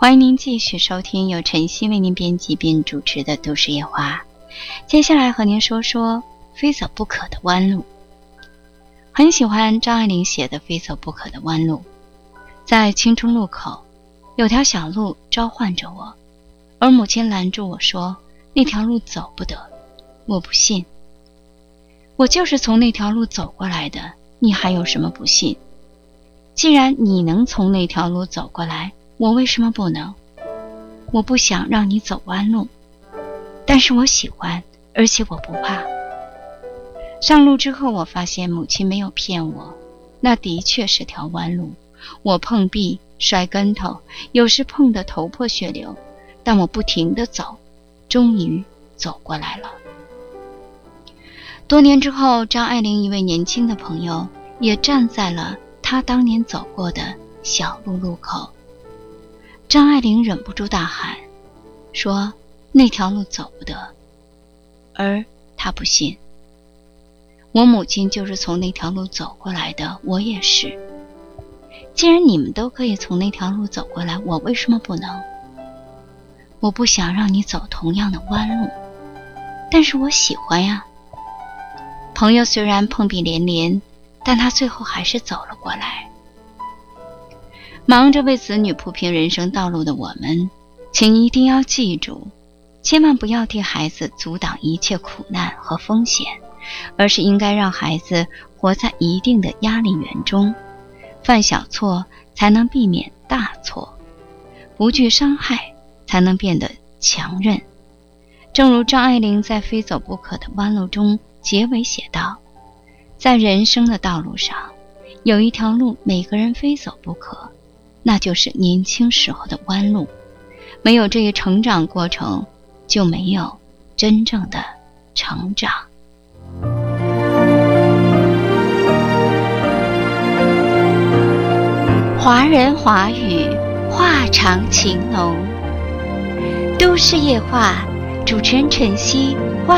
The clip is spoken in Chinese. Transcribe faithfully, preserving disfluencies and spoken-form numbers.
欢迎您继续收听由晨曦为您编辑并主持的都市夜话。接下来和您说说非走不可的弯路。很喜欢张爱玲写的《非走不可的弯路》。在青春路口，有条小路召唤着我，而母亲拦住我说，那条路走不得。我不信，我就是从那条路走过来的，你还有什么不信？既然你能从那条路走过来，我为什么不能？我不想让你走弯路，但是我喜欢，而且我不怕。上路之后，我发现母亲没有骗我，那的确是条弯路。我碰壁摔跟头，有时碰得头破血流，但我不停地走，终于走过来了。多年之后，张爱玲一位年轻的朋友也站在了她当年走过的小路路口。张爱玲忍不住大喊，说那条路走不得，而她不信。我母亲就是从那条路走过来的，我也是。既然你们都可以从那条路走过来，我为什么不能？我不想让你走同样的弯路，但是我喜欢呀。朋友虽然碰壁连连，但他最后还是走了过来。忙着为子女铺平人生道路的我们，请一定要记住，千万不要替孩子阻挡一切苦难和风险，而是应该让孩子活在一定的压力源中，犯小错才能避免大错，不惧伤害才能变得强韧。正如张爱玲在《非走不可的弯路》中结尾写道，在人生的道路上，有一条路每个人非走不可，那就是年轻时候的弯路。没有这一成长过程，就没有真正的成长。华人华语，话长情浓。都市夜话，主持人晨曦。